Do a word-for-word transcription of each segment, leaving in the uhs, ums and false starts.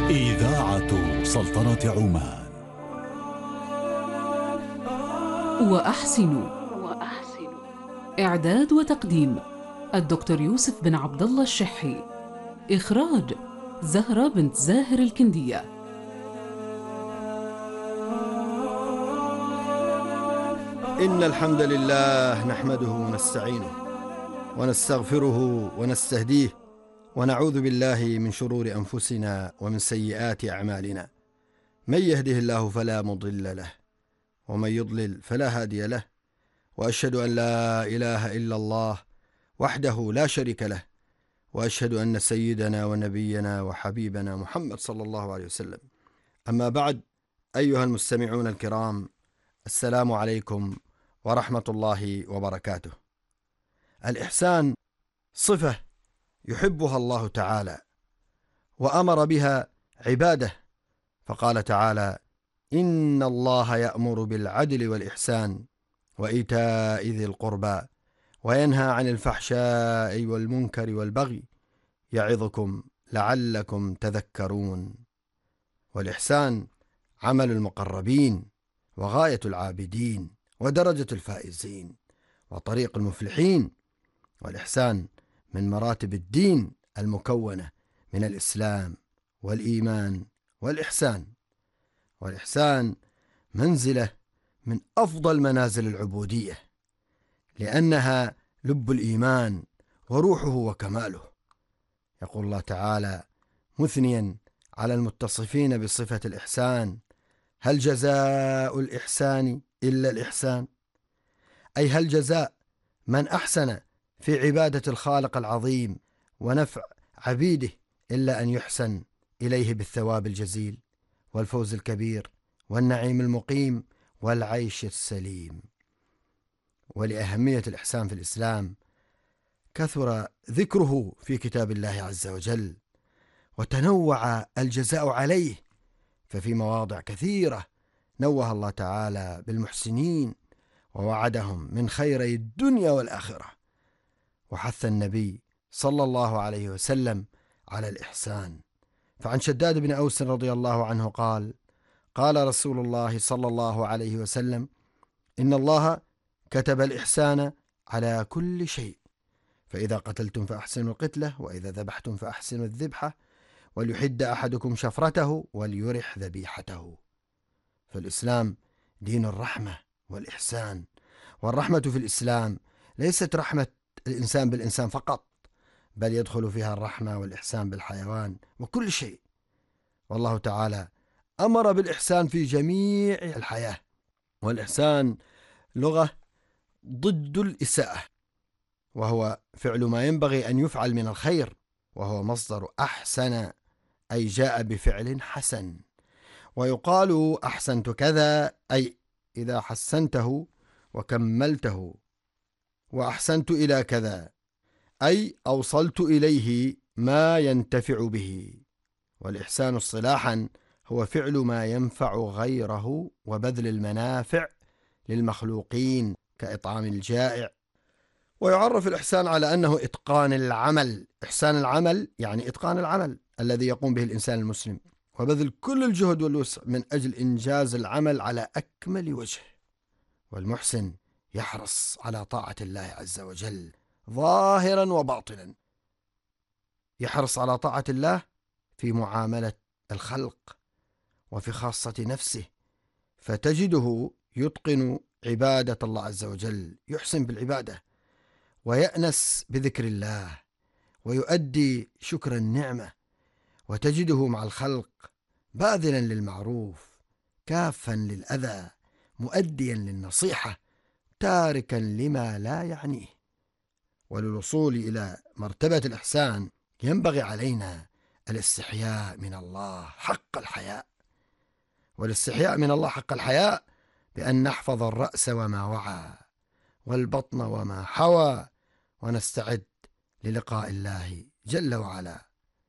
إذاعة سلطنة عمان. وأحسنوا وأحسنوا إعداد وتقديم الدكتور يوسف بن عبد الله الشحي. إخراج زهرة بنت زاهر الكندية. إن الحمد لله نحمده ونستعينه ونستغفره ونستهديه ونعوذ بالله من شرور أنفسنا ومن سيئات أعمالنا. من يهده الله فلا مضل له ومن يضلل فلا هادي له، وأشهد أن لا إله إلا الله وحده لا شريك له، وأشهد أن سيدنا ونبينا وحبيبنا محمد صلى الله عليه وسلم. أما بعد، أيها المستمعون الكرام، السلام عليكم ورحمة الله وبركاته. الإحسان صفة يحبها الله تعالى وأمر بها عباده، فقال تعالى: إن الله يأمر بالعدل والإحسان وإيتاء ذي القربى وينهى عن الفحشاء والمنكر والبغي يعظكم لعلكم تذكرون. والإحسان عمل المقربين وغاية العابدين ودرجة الفائزين وطريق المفلحين. والإحسان من مراتب الدين المكونة من الإسلام والإيمان والإحسان. والإحسان منزلة من أفضل منازل العبودية، لأنها لب الإيمان وروحه وكماله. يقول الله تعالى مثنيا على المتصفين بصفة الإحسان: هل جزاء الإحسان إلا الإحسان؟ أي هل جزاء من أحسن في عبادة الخالق العظيم ونفع عبيده إلا أن يحسن إليه بالثواب الجزيل والفوز الكبير والنعيم المقيم والعيش السليم. ولأهمية الإحسان في الإسلام كثر ذكره في كتاب الله عز وجل، وتنوع الجزاء عليه، ففي مواضع كثيرة نوه الله تعالى بالمحسنين ووعدهم من خيري الدنيا والآخرة، وحث النبي صلى الله عليه وسلم على الإحسان. فعن شداد بن أوس رضي الله عنه قال: قال رسول الله صلى الله عليه وسلم: إن الله كتب الإحسان على كل شيء، فإذا قتلتم فأحسنوا القتلة، وإذا ذبحتم فأحسنوا الذبحة، وليحد أحدكم شفرته وليرح ذبيحته. فالإسلام دين الرحمة والإحسان، والرحمة في الإسلام ليست رحمة الإنسان بالإنسان فقط، بل يدخل فيها الرحمة والإحسان بالحيوان وكل شيء. والله تعالى أمر بالإحسان في جميع الحياة. والإحسان لغة ضد الإساءة، وهو فعل ما ينبغي أن يفعل من الخير، وهو مصدر أحسن، أي جاء بفعل حسن. ويقال أحسنت كذا، أي إذا حسنته وكملته. وأحسنت إلى كذا، أي أوصلت إليه ما ينتفع به. والإحسان اصطلاحا هو فعل ما ينفع غيره وبذل المنافع للمخلوقين كإطعام الجائع. ويعرف الإحسان على أنه إتقان العمل. إحسان العمل يعني إتقان العمل الذي يقوم به الإنسان المسلم، وبذل كل الجهد والوسع من أجل إنجاز العمل على أكمل وجه. والمحسن يحرص على طاعة الله عز وجل ظاهرا وباطنا، يحرص على طاعة الله في معاملة الخلق وفي خاصة نفسه، فتجده يتقن عبادة الله عز وجل، يحسن بالعبادة ويأنس بذكر الله ويؤدي شكر النعمة، وتجده مع الخلق باذلا للمعروف كافا للأذى مؤديا للنصيحة تاركا لما لا يعنيه. وللوصول إلى مرتبة الإحسان ينبغي علينا الاستحياء من الله حق الحياء. والاستحياء من الله حق الحياء بأن نحفظ الرأس وما وعى والبطن وما حوى، ونستعد للقاء الله جل وعلا.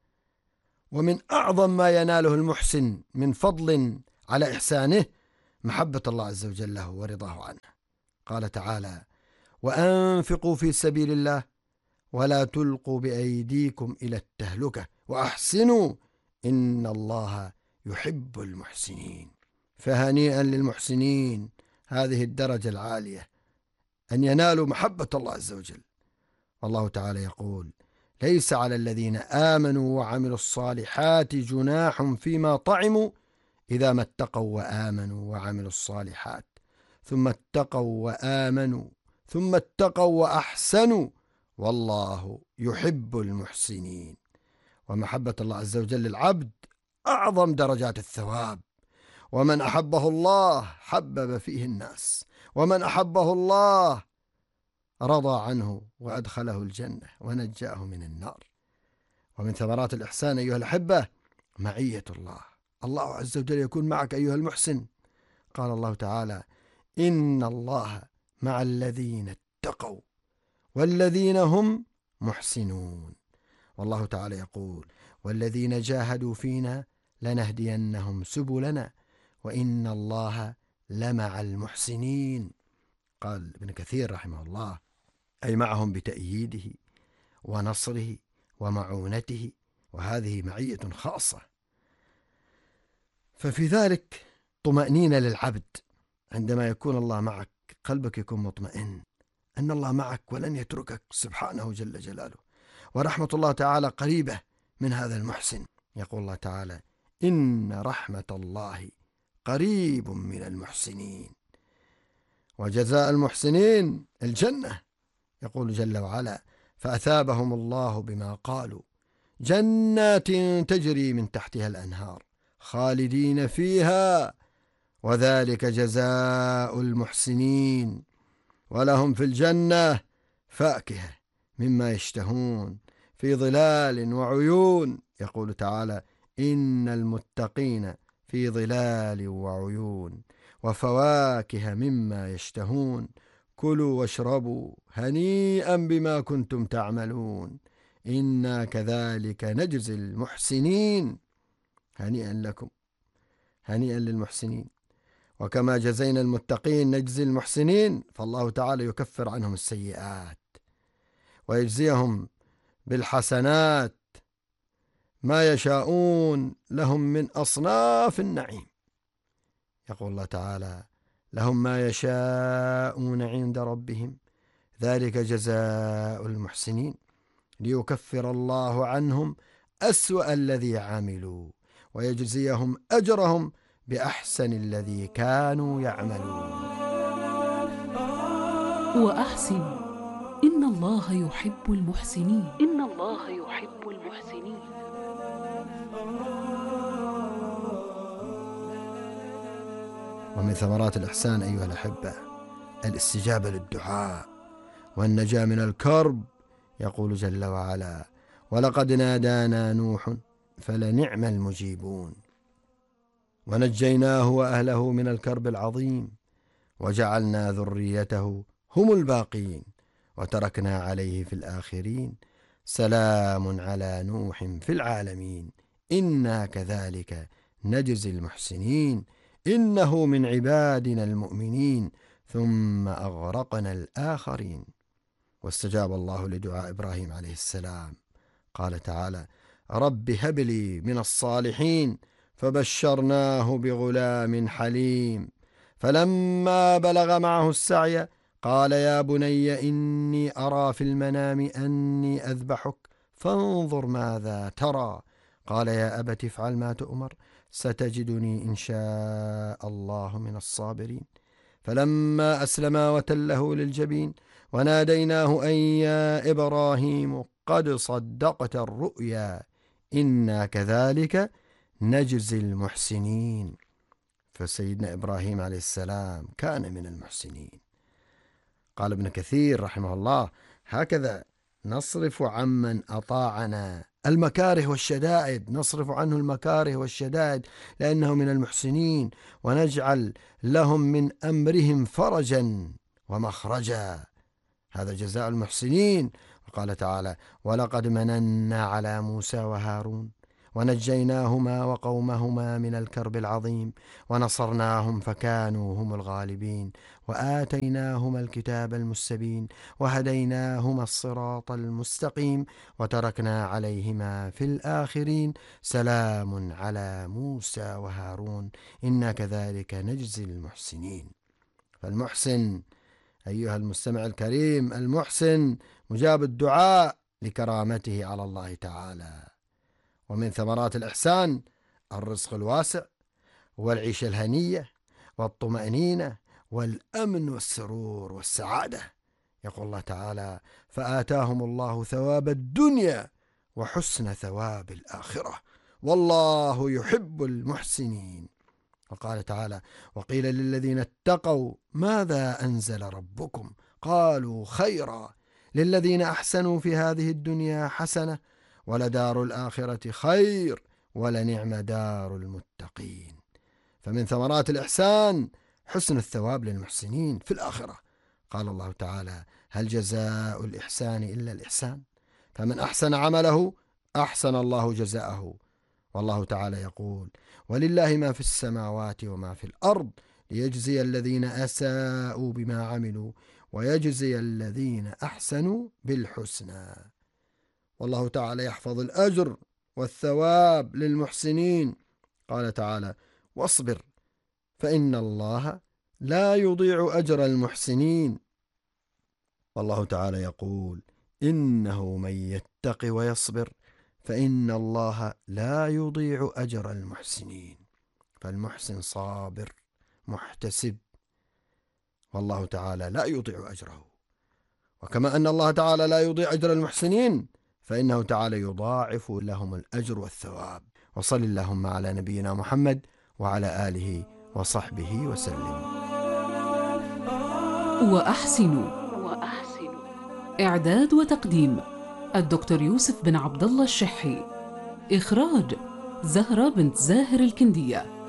ومن أعظم ما يناله المحسن من فضل على إحسانه محبة الله عز وجل له ورضاه عنه. قال تعالى: وأنفقوا في سبيل الله ولا تلقوا بأيديكم إلى التهلكة وأحسنوا إن الله يحب المحسنين. فهنيئا للمحسنين هذه الدرجة العالية أن ينالوا محبة الله عز وجل. والله تعالى يقول: ليس على الذين آمنوا وعملوا الصالحات جناح فيما طعموا إذا ما اتقوا وآمنوا وعملوا الصالحات ثم اتقوا وآمنوا ثم اتقوا وأحسنوا والله يحب المحسنين. ومحبة الله عز وجل للعبد أعظم درجات الثواب. ومن أحبه الله حبب فيه الناس، ومن أحبه الله رضى عنه وأدخله الجنة ونجاه من النار. ومن ثمرات الإحسان أيها الأحبة معية الله. الله عز وجل يكون معك أيها المحسن. قال الله تعالى: إن الله مع الذين اتقوا والذين هم محسنون. والله تعالى يقول: والذين جاهدوا فينا لنهدينهم سبلنا وإن الله لمع المحسنين. قال ابن كثير رحمه الله: أي معهم بتأييده ونصره ومعونته، وهذه معية خاصة. ففي ذلك طمأنينة للعبد عندما يكون الله معك، قلبك يكون مطمئن أن الله معك ولن يتركك سبحانه جل جلاله. ورحمة الله تعالى قريبة من هذا المحسن. يقول الله تعالى: إن رحمة الله قريب من المحسنين. وجزاء المحسنين الجنة. يقول جل وعلا: فأثابهم الله بما قالوا جنات تجري من تحتها الأنهار خالدين فيها وذلك جزاء المحسنين ولهم في الجنة فاكهة مما يشتهون في ظلال وعيون. يقول تعالى: إن المتقين في ظلال وعيون وفواكه مما يشتهون كلوا واشربوا هنيئا بما كنتم تعملون إنا كذلك نجزي المحسنين. هنيئا لكم، هنيئا للمحسنين. وكما جزينا المتقين نجزي المحسنين، فالله تعالى يكفر عنهم السيئات ويجزيهم بالحسنات ما يشاءون لهم من أصناف النعيم. يقول الله تعالى: لهم ما يشاءون عند ربهم ذلك جزاء المحسنين ليكفر الله عنهم أسوأ الذي عملوا ويجزيهم أجرهم بأحسن الذي كانوا يعملون. وأحسن إن الله يحب المحسنين. إن الله يحب المحسنين. ومن ثمرات الإحسان أيها الأحبة الاستجابة للدعاء والنجاة من الكرب. يقول جل وعلا: ولقد نادانا نوح فلنعم المجيبون ونجيناه وأهله من الكرب العظيم وجعلنا ذريته هم الباقين وتركنا عليه في الآخرين سلام على نوح في العالمين إنا كذلك نجزي المحسنين إنه من عبادنا المؤمنين ثم أغرقنا الآخرين. واستجاب الله لدعاء إبراهيم عليه السلام. قال تعالى: رب هب لي من الصالحين فبشرناه بغلام حليم فلما بلغ معه السعي قال يا بني إني أرى في المنام أني أذبحك فانظر ماذا ترى قال يا أبت افعل ما تؤمر ستجدني إن شاء الله من الصابرين فلما أسلما وتله للجبين وناديناه أن يا إبراهيم قد صدقت الرؤيا إنا كذلك نجزي المحسنين. فسيدنا إبراهيم عليه السلام كان من المحسنين. قال ابن كثير رحمه الله: هكذا نصرف عمن أطاعنا المكاره والشدائد، نصرف عنه المكاره والشدائد لأنه من المحسنين، ونجعل لهم من أمرهم فرجا ومخرجا. هذا جزاء المحسنين. وقال تعالى: ولقد مننا على موسى وهارون ونجيناهما وقومهما من الكرب العظيم ونصرناهم فكانوا هم الغالبين وآتيناهما الكتاب المستبين وهديناهما الصراط المستقيم وتركنا عليهما في الآخرين سلام على موسى وهارون إنا كذلك نجزي المحسنين. فالمحسن أيها المستمع الكريم، المحسن مجاب الدعاء لكرامته على الله تعالى. ومن ثمرات الإحسان الرزق الواسع والعيشة الهنية والطمأنينة والأمن والسرور والسعادة. يقول الله تعالى: فآتاهم الله ثواب الدنيا وحسن ثواب الآخرة والله يحب المحسنين. وقال تعالى: وقيل للذين اتقوا ماذا أنزل ربكم قالوا خيرا للذين أحسنوا في هذه الدنيا حسنة ولدار الآخرة خير ولنعم دار المتقين. فمن ثمرات الإحسان حسن الثواب للمحسنين في الآخرة. قال الله تعالى: هل جزاء الإحسان إلا الإحسان؟ فمن أحسن عمله أحسن الله جزاءه. والله تعالى يقول: ولله ما في السماوات وما في الأرض ليجزي الذين أساءوا بما عملوا ويجزي الذين أحسنوا بالحسنى. والله تعالى يحفظ الأجر والثواب للمحسنين. قال تعالى: واصبر فإن الله لا يضيع أجر المحسنين. والله تعالى يقول: إنه من يتق ويصبر فإن الله لا يضيع أجر المحسنين. فالمحسن صابر محتسب، والله تعالى لا يضيع أجره. وكما أن الله تعالى لا يضيع أجر المحسنين فإنه تعالى يضاعف لهم الأجر والثواب. وصل اللهم على نبينا محمد وعلى آله وصحبه وسلم. وأحسنوا إعداد وتقديم الدكتور يوسف بن عبد الله الشحي. إخراج زهرة بنت زاهر الكندية.